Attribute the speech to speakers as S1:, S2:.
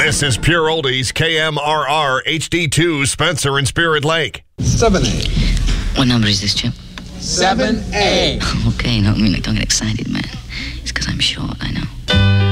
S1: This is Pure Oldies, KMRR, HD2, Spencer and Spirit Lake.
S2: 7A.
S3: What number is this, Chip?
S2: 7A.
S3: Okay, no, I mean, like, don't get excited, man. It's because I'm short, I know.